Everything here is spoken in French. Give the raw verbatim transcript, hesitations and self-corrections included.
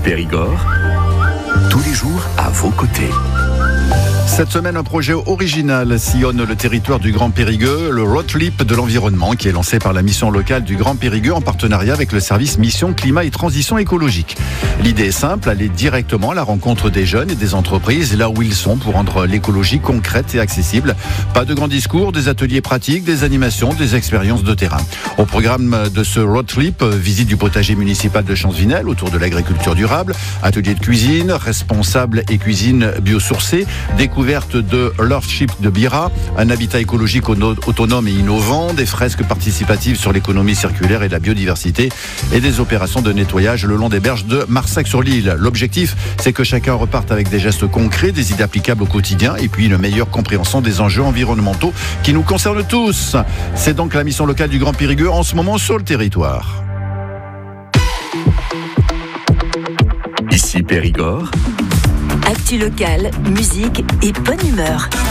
Périgord, tous les jours à vos côtés. Cette semaine, un projet original sillonne le territoire du Grand Périgueux, le Road Trip de l'environnement, qui est lancé par la mission locale du Grand Périgueux en partenariat avec le service Mission Climat et Transition écologique. L'idée est simple, aller directement à la rencontre des jeunes et des entreprises là où ils sont pour rendre l'écologie concrète et accessible. Pas de grands discours, des ateliers pratiques, des animations, des expériences de terrain. Au programme de ce Road Trip, visite du potager municipal de Champsvinel autour de l'agriculture durable, atelier de cuisine, responsable et cuisine biosourcée, découverte de l'Earthship de Bira, un habitat écologique autonome et innovant, des fresques participatives sur l'économie circulaire et la biodiversité et des opérations de nettoyage le long des berges de Marsac-sur-l'Île. L'objectif, c'est que chacun reparte avec des gestes concrets, des idées applicables au quotidien et puis une meilleure compréhension des enjeux environnementaux qui nous concernent tous. C'est donc la mission locale du Grand Périgueux en ce moment sur le territoire. Ici Périgord. Actu locale, musique et bonne humeur.